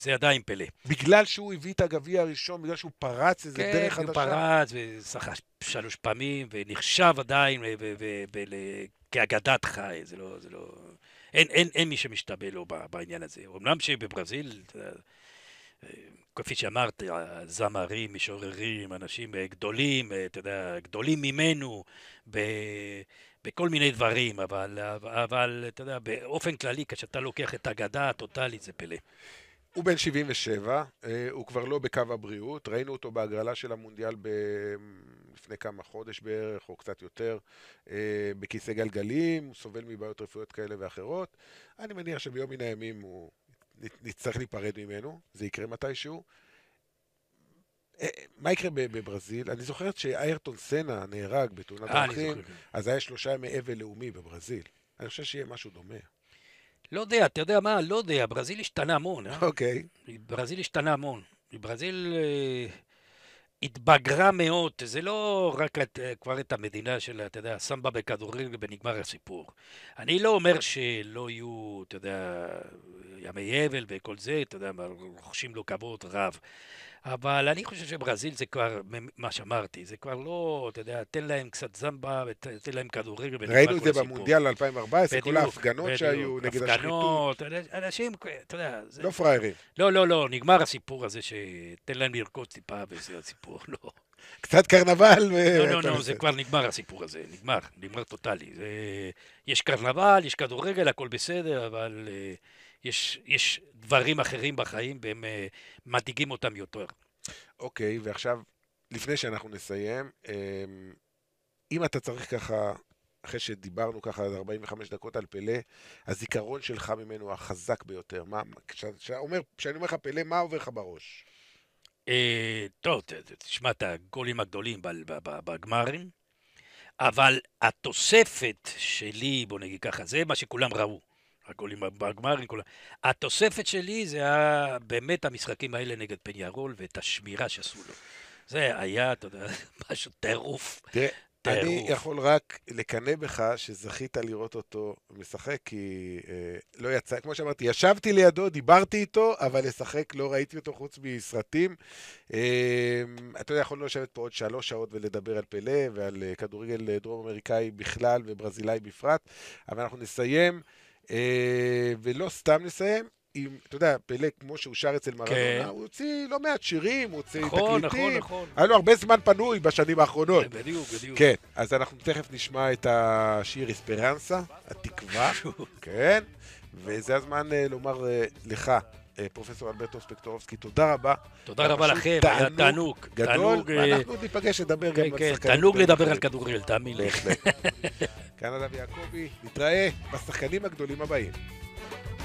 זה עדיין פלא. בגלל שהוא הביא את הגביע הראשון, בגלל שהוא פרץ איזה כן, דרך הוא חדשה. פרץ ושחק 3 פעמים, ונחשב עדיין כאגדת חי, זה לא... אין מי שמשתבא לו בעניין הזה. אמנם שבברזיל, כפי שאמרת, זמרים, משוררים, אנשים גדולים, אתה יודע, גדולים ממנו, בכל מיני דברים, אבל אתה יודע, באופן כללי, כשאתה לוקח את האגדה הטוטלית, זה פלא. הוא בן 77, הוא כבר לא בקו הבריאות, ראינו אותו בהגרלה של המונדיאל לפני כמה חודש בערך, או קצת יותר, בכיסא גלגלים, הוא סובל מבעיות רפואיות כאלה ואחרות. אני מניח שביום מן הימים הוא נצטרך להיפרד ממנו, זה יקרה מתישהו. מה יקרה בברזיל? אני זוכרת שאיירטון סנה נהרג בתאונת דרכים, אז היה 3 ימי אבל לאומי בברזיל. אני חושב שיהיה משהו דומה. לא יודע, אתה יודע מה? לא יודע, ברזיל השתנה המון, אוקיי. ברזיל השתנה המון. ברזיל התבגרה מאוד, זה לא רק כבר את המדינה של, אתה יודע, סמבה בכדורגל ונגמר הסיפור. אני לא אומר שלא יהיו, אתה יודע, ימי אבל וכל זה, אתה יודע, רוכשים לו כבוד רב. אבל אני חושב שברזיל זה כבר, מה שאמרתי, זה כבר לא, אתה יודע, תן להם קצת זמבה ותן להם כדורגל ונגמר כל הסיפור. ראינו את זה במונדיאל 2014, כל ההפגנות שהיו נגד השחיתות. אנשים, אתה יודע... לא פריירים. לא, נגמר הסיפור הזה שתן להם לרקוד טיפה וזה הסיפור, לא. קצת קרנבל. לא, זה כבר נגמר הסיפור הזה, נגמר טוטלי. יש קרנבל, יש כדורגל, הכל בסדר, אבל... יש דברים אחרים בחיים והם מדאיגים אותם יותר. אוקיי, ועכשיו, לפני שאנחנו נסיים, אם אתה צריך ככה, אחרי שדיברנו ככה 45 דקות על פלא, הזיכרון שלך ממנו החזק ביותר. כשאני אומר לך פלא, מה עובר לך בראש? טוב, תשמע את הגולים הגדולים בגמרים, אבל התוספת שלי, בוא נגיד ככה, זה מה שכולם ראו. הגולים בגמרים, התוספת שלי זה היה באמת המשחקים האלה נגד פניארול ואת השמירה שעשו לו. זה היה, אתה יודע, משהו טירוף. תראה, אני יכול רק לקנא בך שזכית לראות אותו משחק, כי לא יצא, כמו שאמרתי, ישבתי לידו, דיברתי איתו, אבל לשחק לא ראיתי אותו חוץ מסרטים. אתה יודע, יכולנו לשבת פה עוד 3 שעות ולדבר על פלא ועל כדורגל דרום אמריקאי בכלל וברזילאי בפרט, אבל אנחנו נסיים. ולא סתם נסיים, אתה יודע, פלא כמו שהוא שר אצל מרדונה, הוא הוציא לא מעט שירים, הוא הוציא תקליטים, נכון. היה לו הרבה זמן פנוי בשנים האחרונות. בדיוק. כן, אז אנחנו תכף נשמע את השיר אספרנסה, התקווה, כן, וזה הזמן לומר לך, פרופסור אלברטו ספקטורובסקי, תודה רבה. תודה רבה לכם, היה תענוג גדול, ואנחנו ניפגש לדבר גם על שחקנים. תענוג לדבר על כדורגל, תאמין לי. כאן אדם יעקבי, נתראה בשחקנים הגדולים הבאים.